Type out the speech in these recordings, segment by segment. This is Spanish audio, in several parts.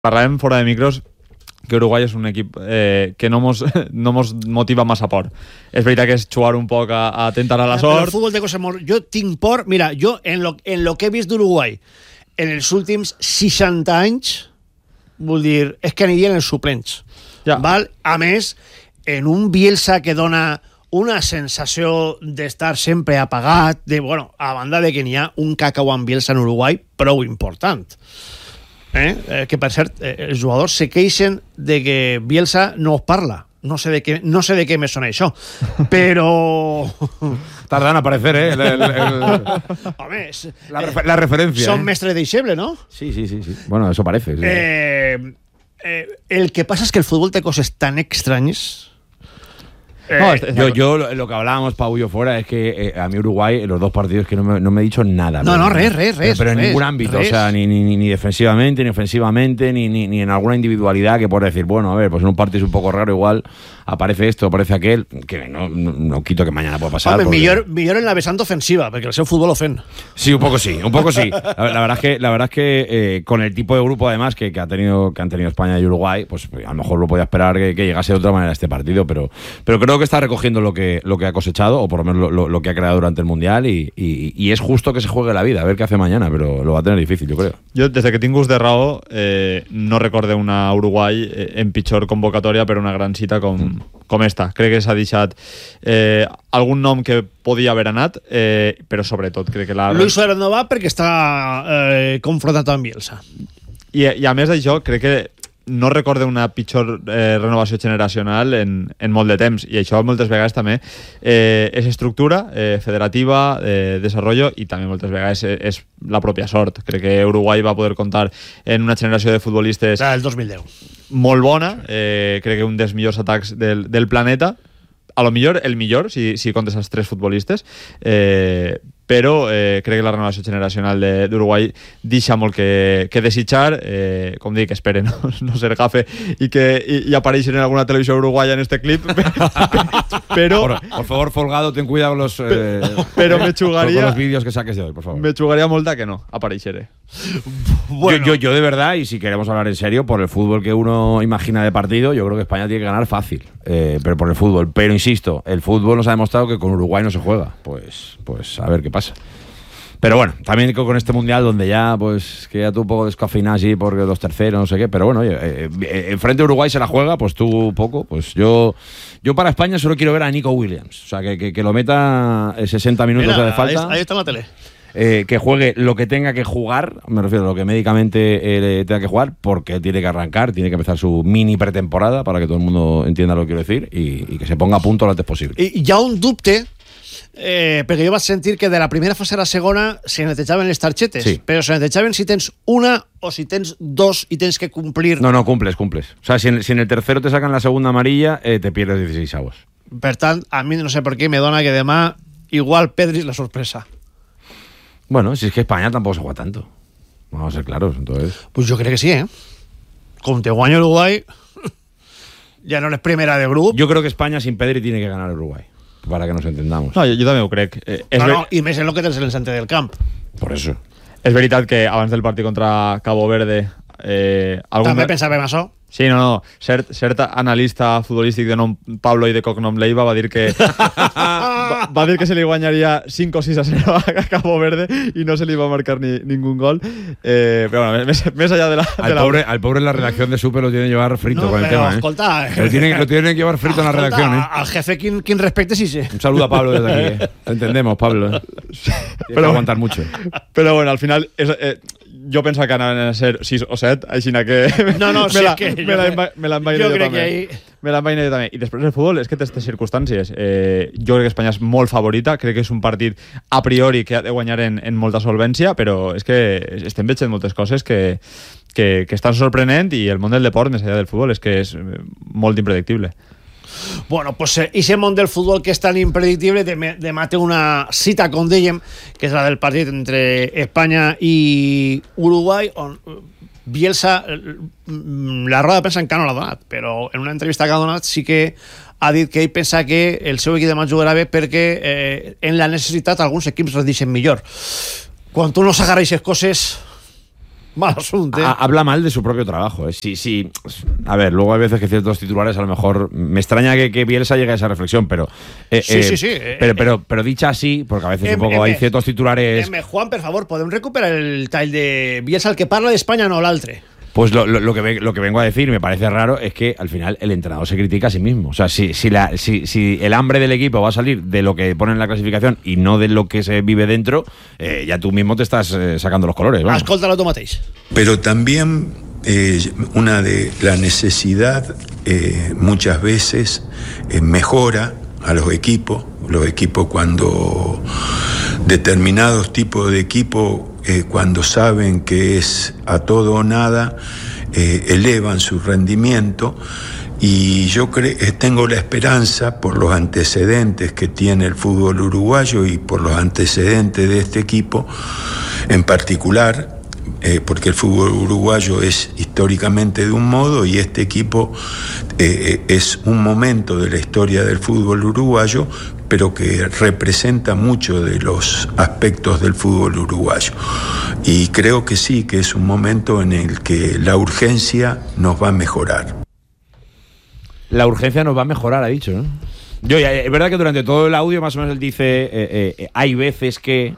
Parlàvem fora de micros que Uruguai és un equip que no mos motiva massa por. És veritat que és jugar un poc a tentar a la sort. El futbol de coses molt... Jo tinc por... Mira, jo en lo que he vist d'Uruguai en els últims 60 anys, vull dir, és que anirien els suplents. Ja. Val? A més, en un Bielsa que dona una sensació d'estar sempre apagat, a banda de que n'hi ha un cacau amb Bielsa en Uruguai prou important. Que per cert, els jugadors se queixen de que Bielsa no os parla. No sé de què me sona això, però... Tardan a aparecer, Home, la referencia. Son mestre deixeble, ¿no? Sí. Bueno, eso parece. Sí. El que pasa es que el fútbol té coses tan extrañas... Yo lo que hablábamos, Pau y yo fuera, es que a mí Uruguay, en los dos partidos, que no me he dicho nada. Pero en ningún ámbito, o sea, ni defensivamente, ni ofensivamente, ni en alguna individualidad que pueda decir, bueno, a ver, pues en un partido es un poco raro, igual aparece esto, aparece aquel, que no quito que mañana pueda pasar. Home, millor en la vessant ofensiva, perquè el seu futbol ofèn. Sí, un poco sí. La verdad es que con el tipo de grupo, además, que han tenido España y Uruguay, pues a lo mejor lo podía esperar que llegase de otra manera este partido, pero creo que está recogiendo lo que ha cosechado, o por lo menos lo que ha creado durante el Mundial, y es justo que se juegue la vida, a ver qué hace mañana, pero lo va a tener difícil, yo creo. Jo, des que tinc gust de raó, no recorde una Uruguai en pitjor convocatòria per una gran cita com esta. Crec que s'ha deixat algun nom que podia haver anat, però sobretot crec que Luis Suárez no va perquè està confrontat amb Bielsa. I a més d'això, crec que no recorde una pitjor renovació generacional en molt de temps, i això moltes vegades també és estructura federativa, desenvolupament, i també moltes vegades és la pròpia sort. Crec que Uruguai va poder comptar en una generació de futbolistes el 2010 molt bona, crec que un dels millors atacs del planeta, a lo millor el millor si comptes els tres futbolistes, però crec que la renovació generacional d'Uruguai deixa molt que desitjar. Com dic, espere no ser gafe i apareixer en alguna televisió uruguaya en este clip, però por favor, Folgado, ten cuidado con los vídeos que saques de hoy, por favor. Me xugaria molt que no apareixeré. Bueno. Yo de verdad, y si queremos hablar en serio, por el fútbol que uno imagina de partido, yo creo que España tiene que ganar fácil, pero por el fútbol. Pero insisto, el fútbol nos ha demostrado que con Uruguay no se juega. Pues a ver qué pasa. Pero bueno, también con este Mundial donde ya pues queda tú un poco descafeinado así porque los terceros, no sé qué, pero bueno, enfrente de Uruguay se la juega, pues tú poco, pues yo para España solo quiero ver a Nico Williams, o sea, que lo meta 60 minutos de falta. Ahí está en la tele. Que juegue lo que tenga que jugar, me refiero a lo que médicamente tenga que jugar, porque tiene que arrancar, tiene que empezar su mini pretemporada, para que todo el mundo entienda lo que quiero decir, y que se ponga a punto lo antes posible. I hi ha un dubte, perquè jo vaig sentir que de la primera fase a la segona se netejaven les targetes, sí. Però se netejaven si tens una o si tens dos i tens que cumplir. No, cumples. O sea, si en el tercero te sacan la segunda amarilla, te pierdes 16 avos. Per tant, a mi no sé per què me dona que demà igual Pedri és la sorpresa. Bueno, si es que España tampoco se juega tanto. Vamos a ser claros, entonces. Pues yo creo que sí, Con te guanya Uruguay, ya no es primera de grup. Yo creo que España sin Pedri tiene que ganar Uruguay, para que nos entendamos. No, jo també ho crec. I més en lo que tens en el centre del camp. Por eso. És veritat que abans del partit contra Cabo Verde... també pensàvem això. Sí, no. Cert analista futbolístic de nom Pablo i de cognom Leiva va dir que va dir que se li guanyaria 5 o 6-0 a Cabo Verde i no se li va marcar ningún gol. Pero bueno, més allá de la... Al pobre en la redacción de Super lo tienen que llevar frito con el tema. Escolta, lo tienen que llevar frito en la redacción. Al jefe, quien respecte, sí. Un saludo a Pablo desde aquí. Te entendemos, Pablo. Tienes que aguantar mucho. Pero bueno, al final... jo pensava que anaven a ser 6 o 7, així que... No, sí, que... Me l'envaïna jo també. Me l'envaïna jo també. I després el futbol és que té aquestes circumstàncies. Jo crec que Espanya és molt favorita, crec que és un partit a priori que ha de guanyar en molta solvència, però és que estem veient moltes coses que estan sorprenent, i el món del deport, més allà del futbol, és que és molt impredictible. Bueno, pues ese món del futbol que és tan impredictible, demà té una cita, com dèiem, que és la del partit entre Espanya i Uruguai, on Bielsa la roda de premsa encara no l'ha donat, però en una entrevista que ha donat sí que ha dit que ell pensa que el seu equip demà jugarà bé perquè en la necessitat alguns equips rendeixen millor. Quan tu no s'agarreixes coses... mal asunto. Habla mal de su propio trabajo. Sí. A ver, luego hay veces que ciertos titulares a lo mejor... Me extraña que Bielsa llegue a esa reflexión, pero... Sí. Pero dicha así, porque a veces un poco hay ciertos titulares... Juan, por favor, ¿podem recuperar el tall de Bielsa, el que parla d'Espanya, no l'altre? Pues lo que vengo a decir, me parece raro, es que al final el entrenador se critica a sí mismo. O sea, si el hambre del equipo va a salir de lo que pone en la clasificación y no de lo que se vive dentro, ya tú mismo te estás sacando los colores. Escolta-lo tu mateix. Pero también una de la necesidad muchas veces mejora a los equipos. Los equipos cuando determinados tipos de equipos cuando saben que es a todo o nada, elevan su rendimiento, y yo tengo la esperanza, por los antecedentes que tiene el fútbol uruguayo y por los antecedentes de este equipo en particular, porque el fútbol uruguayo es históricamente de un modo y este equipo es un momento de la historia del fútbol uruguayo, pero que representa mucho de los aspectos del fútbol uruguayo. Y creo que sí, que es un momento en el que la urgencia nos va a mejorar. La urgencia nos va a mejorar, ha dicho, ¿no? Es verdad que durante todo el audio más o menos él dice hay veces que,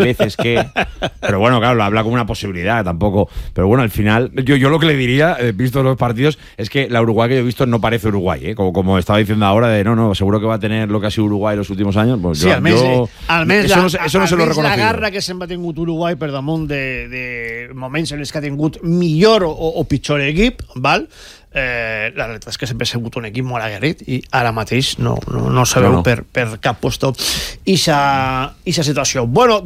pero bueno, claro, lo habla como una posibilidad tampoco, pero bueno, al final yo lo que le diría, visto los partidos, es que la Uruguay que yo he visto no parece Uruguay, como estaba diciendo ahora, de no, seguro que va a tener lo que ha sido Uruguay los últimos años, pues sí, almenys eso no se lo he reconocido. La garra que sempre ha tingut Uruguai per damunt de moments en els que ha tingut millor o pitjor equip, val? La veritat és que sempre ha sigut un equip molt aguerrit i ara mateix no se veu per cap puesto ixa situació. Bueno,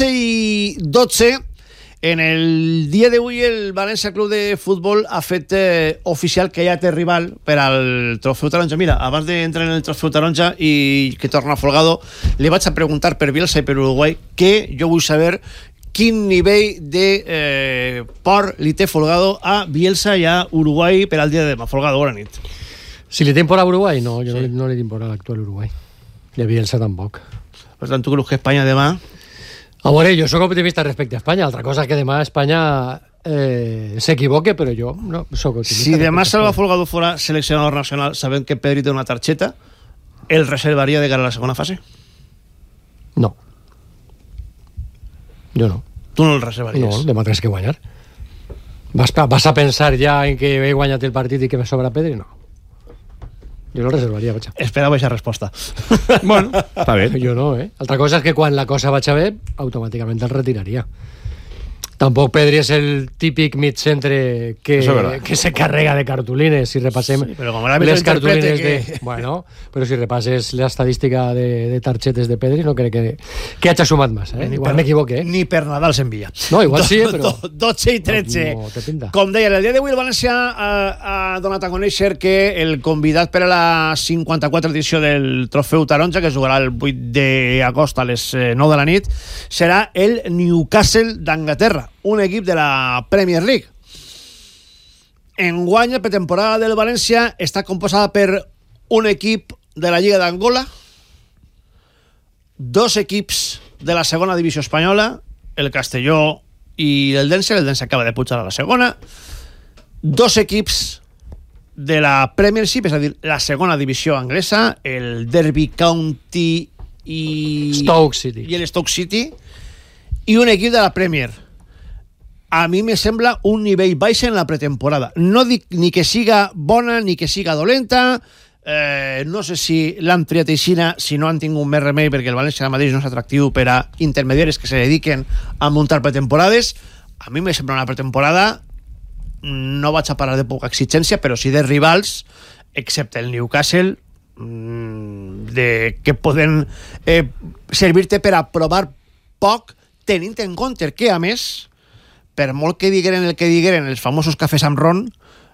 12:12. En el dia d'avui el València Club de Futbol ha fet oficial que ja té rival per al Trofeu Taronja. Mira, abans d'entrar en el Trofeu Taronja i que torna Folgado, li vaig a preguntar per Bielsa i per Uruguai, que jo vull saber quin nivell de por li té Folgado a Bielsa i a Uruguai per al dia de demà. Folgado, bona nit. Si li té por a Uruguai, no, jo no li tinc por a l'actual Uruguai. I a Bielsa tampoc. Per tant, tu creus que Espanya demà... A veure, jo soc optimista respecte a Espanya. Altra cosa que demà Espanya s'equivoque, però jo no soc optimista. Si demà Salva Folgado fora seleccionador nacional, sabent que Pedri té una targeta, el reservaria de cara a la segona fase? No. Jo no. Tu no el reservaries? No, demà tens que guanyar. Vas a pensar ja en que he guanyat el partit i que me sobra Pedri? No. Jo no el reservaria, vaja. Esperava aquesta resposta. Bueno, està bé. Jo no, Altra cosa és que quan la cosa vaig a bé, automàticament el retiraria. Tampoc Pedri és el típic mid-centre que se carrega de cartulines. Si repassem les cartulines de... Bueno, però si repasses l'estadística de targetes de Pedri, no crec que hagi sumat massa. Igual m'equivoque. Ni per Nadal s'envia. No, igual sí, però... 12:13. Com deia, el dia d'avui el València ha donat a conèixer que el convidat per a la 54 edició del Trofeu Taronja, que es jugarà el 8 d'agost a les 9 de la nit, serà el Newcastle d'Anglaterra, un equip de la Premier League. Enguany, la pretemporada del València està composada per un equip de la Lliga d'Angola, 2 equips de la segona divisió espanyola, el Castelló i el Dense acaba de pujar a la segona, 2 equips de la Premiership, és a dir, la segona divisió anglesa, el Derby County i Stoke City, i el Stoke City, i un equip de la Premier. A mi me sembla un nivell baix en la pretemporada. No dic ni que siga bona ni que siga dolenta, no sé si l'han triat aixina, si no han tingut més remei, perquè el València ara mateix no és atractiu per a intermediaris que se dediquen a muntar pretemporades. A mi me sembla una pretemporada, no vaig a parar de poca exigència, però sí de rivals, excepte el Newcastle, que poden servir-te per a provar poc, tenint en compte que, a més, per molt que digueren el que digueren els famosos cafès amb ron,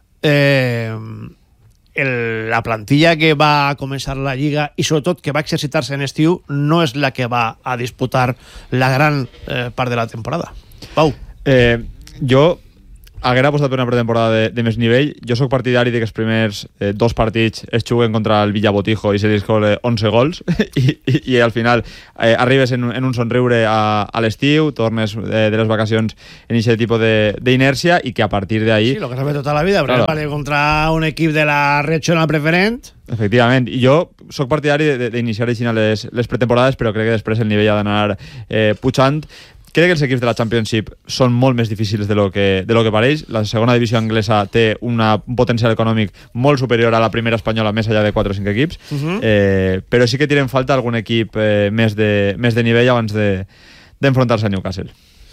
la plantilla que va començar la Lliga i sobretot que va exercitar-se en estiu no és la que va a disputar la gran part de la temporada. Pau. Jo haguera apostat per una pretemporada de més nivell. Jo sóc partidari de que els primers 2 partits es juguen contra el Villabotijo i se li escola 11 gols i al final arribes en un somriure a l'estiu, tornes de les vacacions en aquest tipus d'inèrcia i que a partir d'ahí... Sí, lo que s'ha fet tota la vida, claro. Contra un equip de la regional preferent. Efectivament, i jo sóc partidari d'iniciar així les pretemporades, però crec que després el nivell ha d'anar pujant. Crec que els equips de la Championship són molt més difícils de lo que pareix. La segona divisió anglesa té un potencial econòmic molt superior a la primera espanyola, més allà de 4 o 5 equips, però sí que tienen falta algun equip més de nivell abans d'enfrontar-se a Newcastle.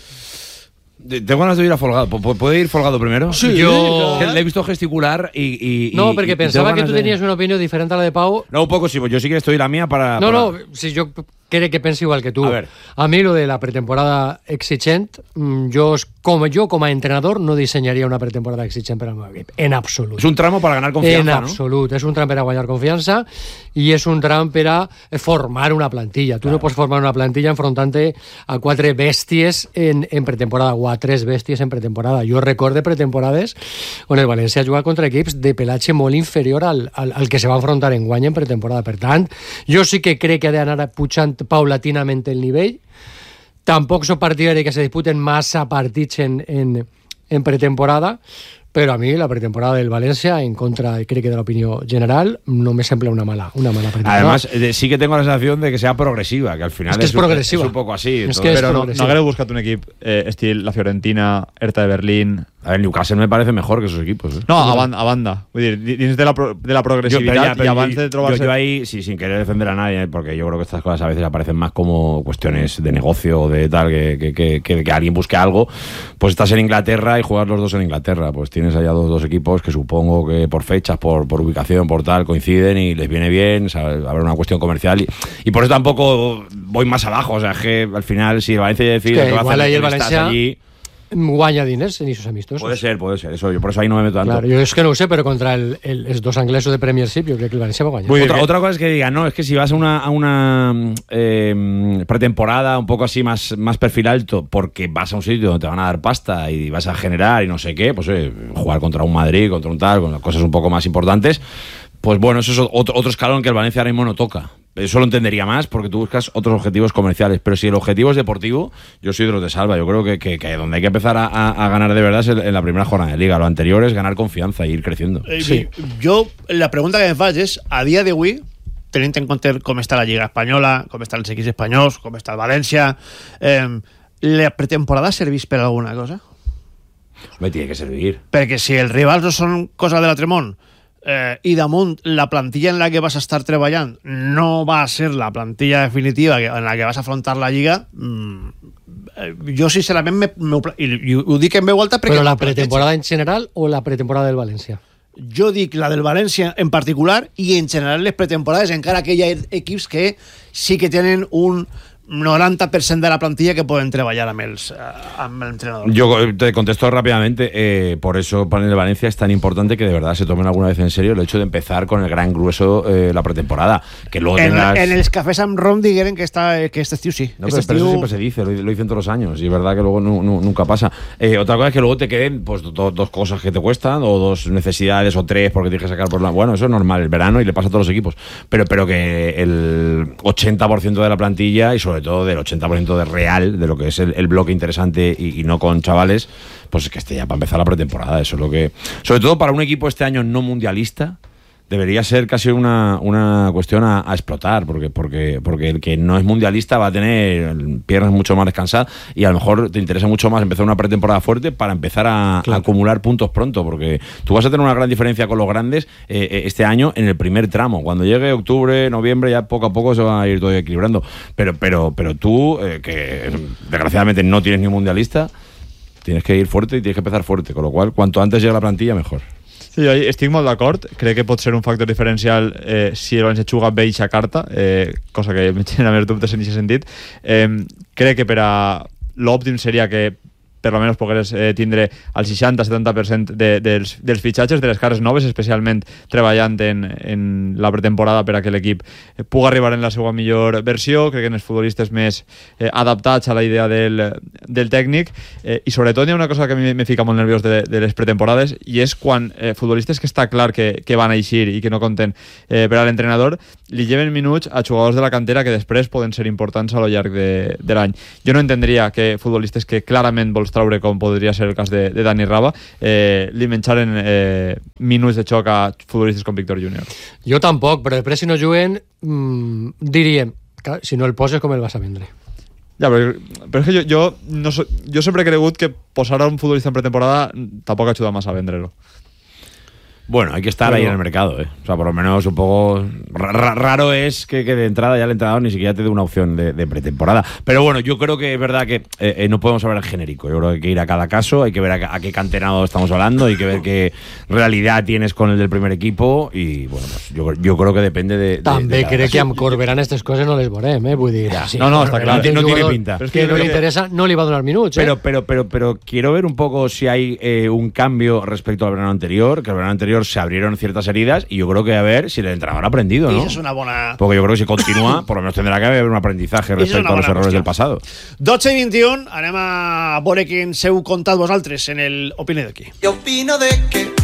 Tengo ganas de ir a Folgado. ¿Puede ir Folgado primero? Sí, yo le he visto gesticular y no, porque pensaba que tú tenías una opinión diferente a la de Pau. No, un poco sí, yo sí que estoy la mía para... No, si yo creo que pienso igual que tú. A mí lo de la pretemporada exigente, yo como entrenador no diseñaría una pretemporada exigente para el meu equip, en absolut. Es un tramo para ganar confianza, en absolut, ¿no? Es un tram per a guanyar confiança i és un tram per a formar una plantilla. Tu no pots formar una plantilla enfrontant-te a 4 bèsties en pretemporada o a 3 bèsties en pretemporada. Jo recordo pretemporades on el València ha jugat contra equips de pelatge molt inferior al que se va enfrontar en guany en pretemporada. Per tant, jo sí que crec que ha d'anar pujant paulatinament el nivell. Tampoc soc partidari que se disputen massa partits en pretemporada, pero a mí la pretemporada del Valencia, en contra, creo que de la opinión general, no me sembla una mala pretemporada. Además, sí que tengo la sensación de que sea progresiva, que al final es progresiva. Es un poco así. Es que pero no hagué buscat un equip estil la Fiorentina, Hertha de Berlín... A ver, Newcastle me parece mejor que esos equipos. No, a banda. Dins de la progresividad y avance de trobarse... Yo ahí, sí, sin querer defender a nadie, porque yo creo que estas cosas a veces aparecen más como cuestiones de negocio o de tal, que alguien busque algo. Pues estás en Inglaterra y juegas los dos en Inglaterra. Pues tienes allá dos equipos que supongo que por fechas, por ubicación, por tal, coinciden y les viene bien, ¿sabes? Habrá una cuestión comercial y por eso tampoco voy más abajo. O sea, es que al final, si el Valencia decide que va a hacer el Valencia allí... guanya diners en esos amistosos. Puede ser, eso, yo por eso ahí no me meto tanto. Claro, yo es que no lo sé, pero contra los dos anglesos de Premiership yo creo que el Valencia va a ganar. Otra cosa es que digan, no, es que si vas a una pretemporada un poco así más perfil alto, porque vas a un sitio donde te van a dar pasta y vas a generar y no sé qué, pues jugar contra un Madrid, contra un tal, con cosas un poco más importantes, pues bueno, eso es otro escalón que el Valencia ahora mismo no toca. Eso lo entendería más porque tú buscas otros objetivos comerciales, pero si el objetivo es deportivo, yo soy de los de Salva. Yo creo que donde hay que empezar a ganar de verdad es en la primera jornada de Liga. Lo anterior es ganar confianza e ir creciendo. Sí. Jo, la pregunta que me faig és, a dia d'avui, tenint en compte com està la Lliga Espanyola, com estan els equips espanyols, com està el València, la pretemporada serveix per alguna cosa? Me tiene que servir. Perquè si els rivals no són cosa de l'altre món, i damunt la plantilla en la que vas a estar treballant no va a ser la plantilla definitiva en la que vas a afrontar la Lliga, jo sincerament i ho dic en veu alta perquè... Però la pretemporada en general o la pretemporada del València? Jo dic la del València en particular i en general les pretemporades, encara que hi ha equips que sí que tenen un 90% de la plantilla que pueden trabajar amb el entrenador. Yo te contesto rápidamente, por eso para el Valencia es tan importante que de verdad se tomen alguna vez en serio el hecho de empezar con el gran grueso la pretemporada, que luego en els cafés amb Rom digueren que este estiu sí. No, pero eso siempre se dice, lo dicen todos los años y es verdad que luego nunca pasa. Otra cosa es que luego te queden pues dos cosas que te cuestan o dos necesidades o tres porque tienes que sacar por la... Bueno, eso es normal, el verano y le pasa a todos los equipos, pero que el 80% de la plantilla y sobre todo del 80% de real, de lo que es el bloque interesante y no con chavales, pues es que esté ya para empezar la pretemporada. Eso es lo que... Sobre todo para un equipo este año no mundialista, debería ser casi una cuestión a explotar, porque el que no es mundialista va a tener piernas mucho más descansadas y a lo mejor te interesa mucho más empezar una pretemporada fuerte para empezar a acumular puntos pronto, porque tú vas a tener una gran diferencia con los grandes este año en el primer tramo. Cuando llegue octubre, noviembre, ya poco a poco se va a ir todo equilibrando. Pero tú, que desgraciadamente no tienes ni un mundialista, tienes que ir fuerte y tienes que empezar fuerte, con lo cual cuanto antes llegue la plantilla mejor. Sí, jo estic molt d'acord, crec que pot ser un factor diferencial si el València juga bé eixa carta, cosa que me genera més dubtes en aquest sentit. Crec que per a l'òptim seria que per almenys pogués tindre el 60-70% dels fitxatges, de les cares noves, especialment treballant en la pretemporada per a que l'equip pugui arribar en la seva millor versió. Crec que en els futbolistes més adaptats a la idea del tècnic, i sobretot hi ha una cosa que a mi me fica molt nerviós de les pretemporades, i és quan futbolistes que està clar que van a eixir i que no compten per a l'entrenador, li lleven minuts a jugadors de la cantera que després poden ser importants a lo llarg de l'any. Jo no entendria que futbolistes que clarament vols traure, com podria ser el cas de Dani Raba, li menjaren minuts de xoc a futbolistes com Víctor Júnior. Jo tampoc, però després si no juguen diríem que si no el poses com el vas a vendre. Ja, però és que jo sempre he cregut que posar a un futbolista en pretemporada tampoc ajuda massa a vendre-lo. Bueno, hay que estar ahí en el mercado, ¿eh? O sea, por lo menos un poco raro es que de entrada ya el entrenador ni siquiera te dé una opción de pretemporada. Pero bueno, yo creo que es verdad que no podemos hablar en genérico. Yo creo que hay que ir a cada caso, hay que ver a qué canterano estamos hablando, hay que ver qué realidad tienes con el del primer equipo, y bueno, pues yo creo que depende de també crec que amb Corberán aquestes coses no les veurem, vull dir. Sí, no, està clar, no tiene pinta. Pero es que no le interesa, no le va a donar minutos. Pero quiero ver un poco si hay un cambio respecto al verano anterior, que el verano anterior se abrieron ciertas heridas, y yo creo que a ver si el entrenador ha aprendido, ¿no? És una bona... Porque yo creo que si continúa, por lo menos tendrá que haber un aprendizaje respecto a los errores del pasado. 12:21, anem a veure què ens heu contat vosaltres en el Opine de què. Opino de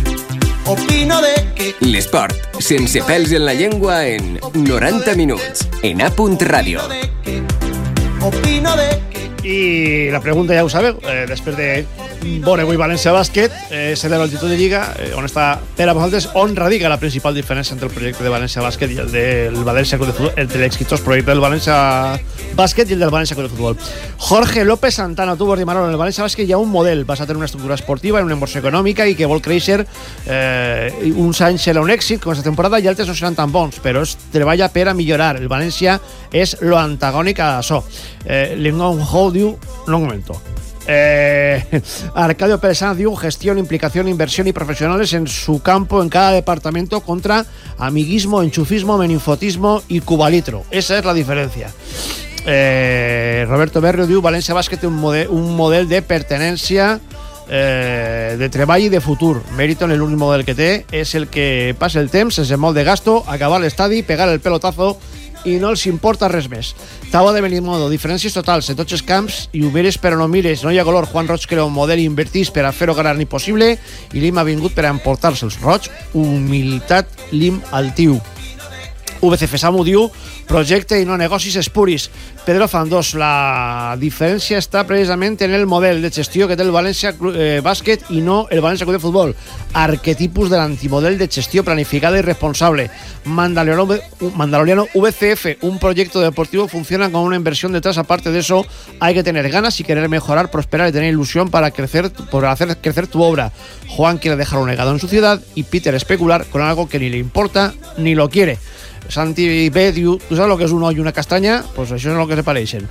què. L'esport, sense pèls en la llengua, en 90 minuts, en A.Radio. Opino de què. I la pregunta ja ho sabeu, després de veure avui València Bàsquet, celebra el títol de Lliga, on està per a vosaltres, on radica la principal diferència entre el projecte de València Bàsquet i el del València Club de Futbol, entre l'exitós projecte del València Bàsquet i el del València Club de Futbol. Jorge López Santana, tu vols dir, Manolo, en el València Bàsquet hi ha un model basat en una estructura esportiva, en una inversió econòmica i que vol créixer. Uns anys serà un èxit com aquesta temporada i altres no seran tan bons, però es treballa per a millorar. El València és lo antagònic a això. Lingong Hou diu, no un momento. Arcadio Pérez Sanz diu gestión, implicación, inversión y profesionales en su campo en cada departamento contra amiguismo, enchufismo, meninfotismo y cubalitro. Esa es la diferencia. Roberto Berrio diu València Bàsquet té un model de pertenència, de treball i de futur. Mérito en l'únic model que té és el que passa el temps sense molt de gasto, acabar l'estadi, pegar el pelotazo i no els importa res més. Taua de Benimodo, diferències totals en tots els camps i ho veres però no mires, no hi ha color. Juan Roig crea un model i invertís per a fer-ho ganar ni possible i Lim ha vingut per a emportar-se els Roig. Humilitat, Lim altiu. VCF Samu diu projecte i no negocis espuris. Pedro Fandós, la diferència està precisament en el model de gestió que té el València Bàsquet i no el València Club de Futbol. Arquetipus de l'antimodel de gestió planificada y responsable. Mandaloriano VCF, un proyecto deportivo funciona con una inversión detrás. Aparte de eso, hay que tener ganas y querer mejorar, prosperar y tener ilusión para hacer crecer tu obra. Juan quiere dejar un legado en su ciudad y Peter especular con algo que ni le importa ni lo quiere. Santi B diu, tu saps el que és un ou i una castanya? Pues això és el que se pareixen.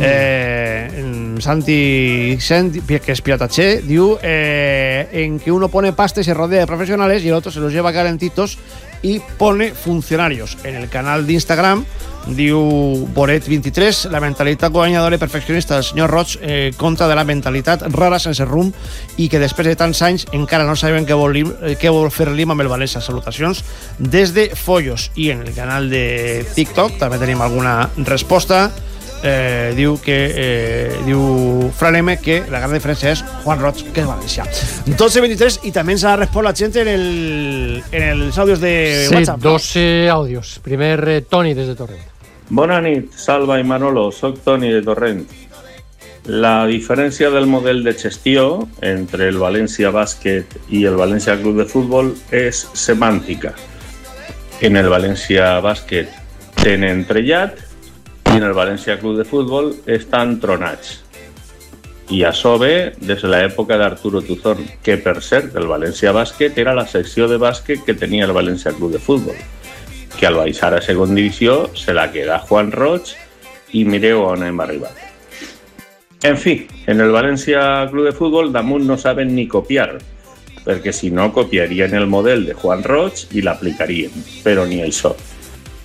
Santi Sen, que és piratachê, diu en que uno pone pasta y se rodea de profesionales y el otro se los lleva calentitos y pone funcionarios. En el canal de Instagram diu Boret23, la mentalitat guanyadora i perfeccionista del senyor Roig contra de la mentalitat rara sense rumb i que després de tants anys encara no saben què vol fer Lim amb el València. Salutacions des de Follos. I en el canal de TikTok també tenim alguna resposta. Diu Fran M que la gran diferència és Juan Roig, que és valencià. 12:23 i també ens ha respost la gent en els àudios de WhatsApp. Sí, 12 àudios. Primer, Toni des de Torrent. Bona nit, Salva i Manolo, soc Toni de Torrent. La diferència del model de gestió entre el València Bàsquet i el València Club de Futbol és semàntica. En el València Bàsquet tenen trellat i en el València Club de Futbol estan tronats. I això ve des de l'època d'Arturo Tuzón, que per cert, el València Bàsquet era la secció de bàsquet que tenia el València Club de Futbol, que al baixar a segona divisió se la queda Juan Roig i mireu on hem arribat. En fi, en el València Club de Futbol damunt no saben ni copiar, perquè si no copiarien el model de Juan Roig i l'aplicarien, però ni això.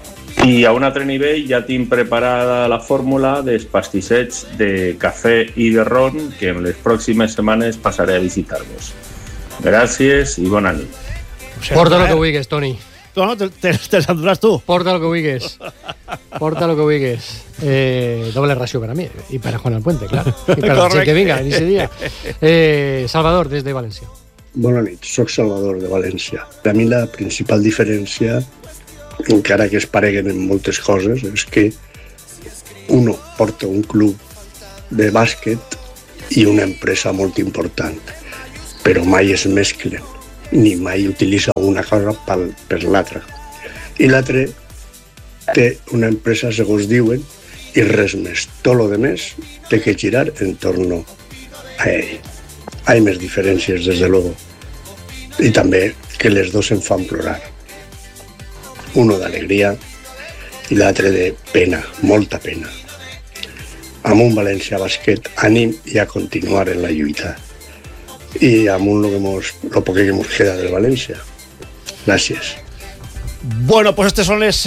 I a un altre nivell ja tinc preparada la fórmula dels pastissets de cafè i de ron que en les pròximes setmanes passaré a visitar-vos. Gràcies i bona nit. Porta lo que vulguis, Toni. No, te l'enduràs tu. Porta lo que vulguis. Porta lo que vulguis. Doble ració per a mi i per a Juan Alpuente, clar. I per la gent que vinga en aquest dia. Salvador, des de València. Bona nit, soc Salvador de València. Per a mi la principal diferència, encara que es pareguen en moltes coses, és que uno porta un club de bàsquet i una empresa molt important, però mai es mesclen, ni mai utilitza una cosa per l'altra. I l'altre té una empresa, segons diuen, i res més. Tot lo de més té que girar en torno a ell. Hay més diferències, des de luego. I també que les dos em fan plorar. Uno d'alegria i l'altre de pena, molta pena. Amb un València Bàsquet, ànim i a continuar en la lluita. Y a lo poco que nos queda del Valencia. Gracias. Bueno, pues estas son les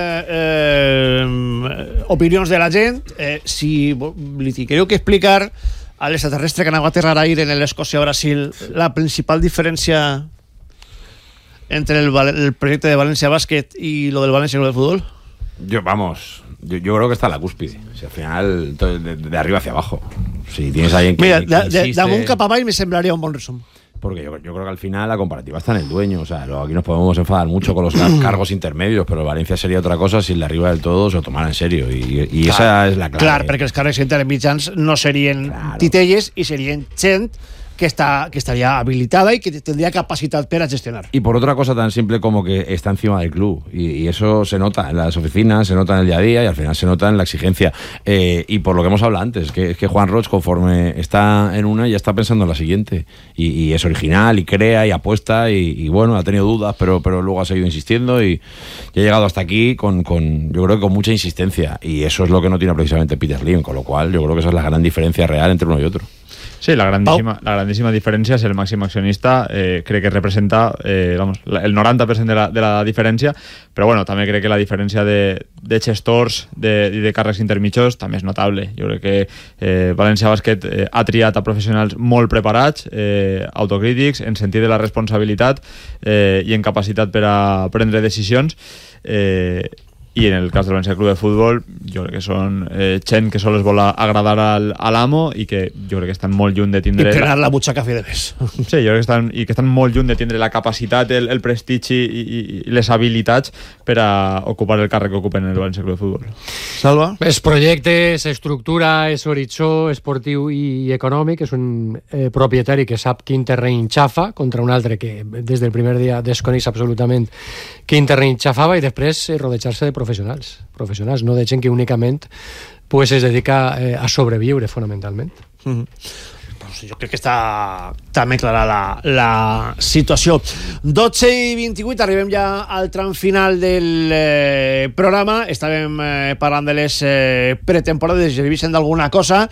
opinions de la gent. Si li quereu que explicar a l'extraterrestre que anava a aterrar ahir en l'Escòcia-Brasil la principal diferència entre el proyecto de Valencia Basket y lo del Valencia Club de Fútbol? Yo creo que está en la cúspide. O sea, al final, de arriba hacia abajo. Si tienes a alguien que. Mira, damunt cap avall me semblaría un bon resum. Porque yo creo que al final la comparativa está en el dueño. O sea, aquí nos podemos enfadar mucho con los cargos intermedios, pero Valencia sería otra cosa si el de arriba del todo se lo tomara en serio. Y esa es la clave. Claro, perquè els càrrecs intermitjans no serien titelles i serien gent que estaría habilitada y que tendría capacidad para gestionar. Y por otra cosa tan simple como que está encima del club. Y eso se nota en las oficinas, se nota en el día a día y al final se nota en la exigencia. Y por lo que hemos hablado antes, que Juan Roig, conforme está en una, ya está pensando en la siguiente. Y es original, y crea, y apuesta, y bueno, ha tenido dudas, pero luego ha seguido insistiendo y ha llegado hasta aquí con yo creo que con mucha insistencia. Y eso es lo que no tiene precisamente Peter Lim, con lo cual yo creo que esa es la gran diferencia real entre uno y otro. Sí, la grandísima diferència és el màxim accionista, crec que representa el 90% de la diferència, però bueno, també crec que la diferència de gestors i de càrrecs intermitjos també és notable. Jo crec que València Bàsquet ha triat a professionals molt preparats, autocrítics, en sentit de la responsabilitat i en capacitat per a prendre decisions, i en el cas del València Club de Futbol jo crec que són gent que sols vol agradar a l'amo i que jo crec que estan molt lluny de tindre... I plenar la butxaca a fi de mes. Sí, jo crec que estan molt lluny de tindre la capacitat, el prestigi i les habilitats per a ocupar el càrrec que ocupen el València Club de Futbol. Salva? És projecte, és estructura, és horitzó esportiu i econòmic, és un propietari que sap quin terreny xafa contra un altre que des del primer dia desconeix absolutament quin terreny xafava i després rodejar-se de professionals, no de gent que únicament pues, es dedica a sobreviure fonamentalment. Pues jo crec que està també clara la situació. 12:28, arribem ja al tram final del programa. Estàvem parlant de les pretemporades, si revisen d'alguna cosa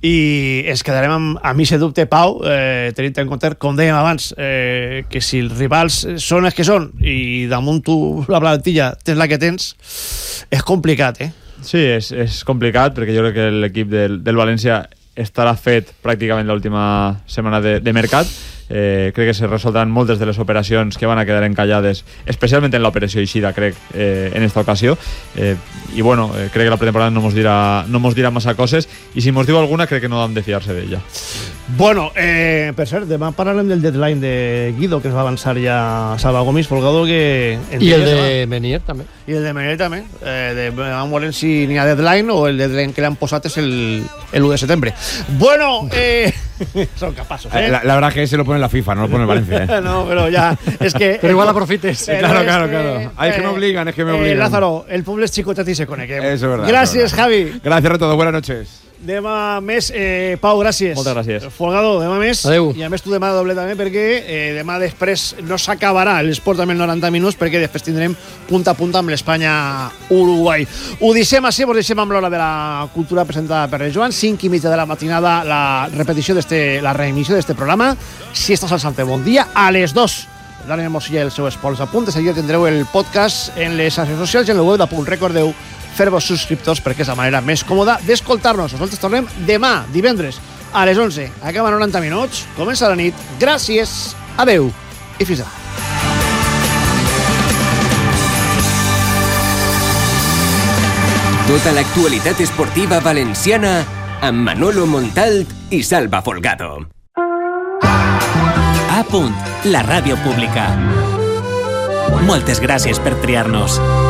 i ens quedarem amb mi se dubte, Pau, tenint en compte, com dèiem abans, que si els rivals són els que són i damunt tu la plantilla tens la que tens, és complicat, Sí, és complicat perquè jo crec que l'equip del València estarà fet pràcticament l'última setmana de mercat. Crec que se resoldran moltes de les operacions que van a quedar encallades, especialment en l'operació Eixida, crec, en esta ocasió. I bueno, crec que la pretemporada no mos dirà massa coses i si mos diu alguna crec que no hem de fiar-se d'ella. Bueno, per cert, demà parlarem del deadline de Guido, que es va avançar ja a Salva Gomis, Folgado, que... I el de Menier també. I el de Menier també. Vam veure si n'hi ha deadline o el deadline que l'han posat és el 1 de setembre. Bueno, son capaços, La verdad que se lo pone la FIFA, no lo pone Valencia. No, pero ya, es que... Pero igual aprofites. Claro. Es que me obligan, Lázaro, el pueblo es chicotet y se conecta. Eso es verdad. Gracias, Javi. Gracias a todos, buenas noches. Demà més, Pau, gràcies. Moltes gràcies. Folgado, demà més. Adéu. I a més tu demà doble també perquè demà després no s'acabarà l'esport amb el 90 minuts perquè després tindrem punta a punta amb l'Espanya-Uruguai. Ho deixem així, vos deixem amb l'hora de la cultura presentada per Joan, 5:30 de la matinada, la repetició la reemissió d'este programa. Si estàs al Santé, bon dia. A les 2 Dani Mosilla i el seu Esports Apunt. De seguida tindreu el podcast en les xarxes socials i en el web d'Apunt. Recordeu fer-vos subscriptors perquè és la manera més còmoda d'escoltar-nos. Nosaltres tornem demà, divendres, a les 11. Acaba 90 minuts, comença la nit. Gràcies, adeu i fins demà. Tota l'actualitat esportiva valenciana amb Manolo Montalt i Salva Folgado. A punt, la ràdio pública. Moltes gràcies per triar-nos.